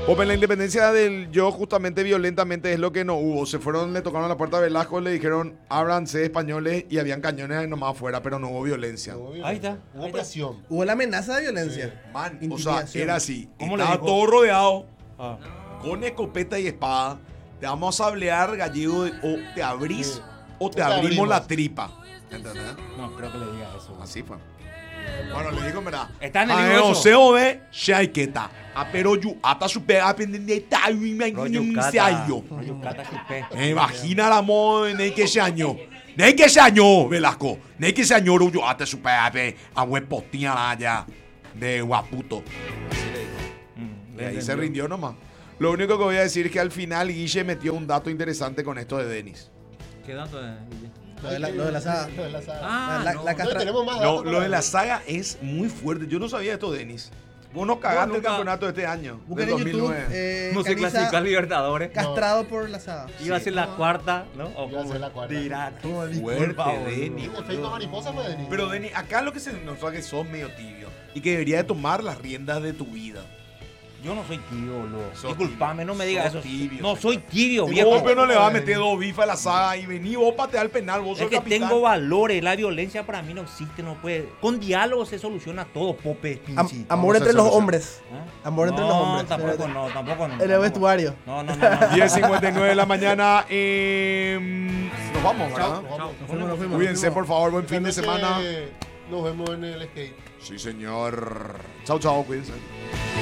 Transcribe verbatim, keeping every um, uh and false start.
Pope, en la independencia del yo justamente violentamente es lo que no hubo. Se fueron, le tocaron la puerta a Velasco, le dijeron, ábranse españoles y habían cañones nomás afuera, pero no hubo violencia. No, Ahí está. Hubo ahí está. presión. Hubo la amenaza de violencia. Man, o sea, Intimidación. era así. ¿Cómo le Estaba dijo? todo rodeado, Ah. con escopeta y espada. Te vamos a sablear, gallego, o te abrís Sí. o te te abrimos, abrimos. la tripa. ¿Entendés? No, creo que le diga eso. Así fue. Bueno, le digo, mira. Está en el Ah, libro no, eso. se ove, shaiqueta. A pero yu, ata su pega, pendente, Royucata. Royucata chupé. Me imagina la moda en que ese año. Nei que ese año, Velasco. Nei que ese año, yo ata su pega, a huepotina allá de Guaputo. Mm, Y ahí le se entendió. rindió nomás. Lo único que voy a decir es que al final Guille metió un dato interesante con esto de Denis. ¿Qué dato es, Guille? Lo de la, lo de la saga. Lo de la saga. Ah, La- no. la No, castra- tenemos más No, datos lo para de la ver. saga es muy fuerte. Yo no sabía esto, Denis. Vos nos cagaste No, el nunca- campeonato de este año. Busquen Del en YouTube. dos mil nueve. Eh, No se Caniza clasificó al Libertadores. castrado por la saga. Iba a ser la cuarta, ¿no? O Iba a ser la cuarta. Tirana. Fuerte, favor, Denis. El efecto mariposa fue Denis. Pero Denis, acá lo que se nota es que sos medio tibio y que deberías de tomar las riendas de tu vida. Yo no soy tibio, boludo. Sos Disculpame, tibio. no me digas Sos eso. tibio, no, señor. soy tibio, Y viejo. Vos, pero no le vas a Denis. meter dos bifas a la saga y vení vos patear el penal. Vos Es sos que capitán. tengo valores. La violencia para mí no existe, no puede. Con diálogo se soluciona todo, Pope. Am- Pinchi. amor Vamos a entre los solucionar. hombres. ¿Ah? Amor entre no, los hombres. Tampoco, no, tampoco no. En el tampoco. vestuario. No, no, no. no. diez cincuenta y nueve de la mañana. eh, nos vamos, ¿verdad? Chao, nos vamos. Nos fuimos, nos fuimos, Cuídense, nos por favor. Buen fin de Esta noche semana. Nos vemos en el skate. Sí, señor. Chao, chao. Cuídense.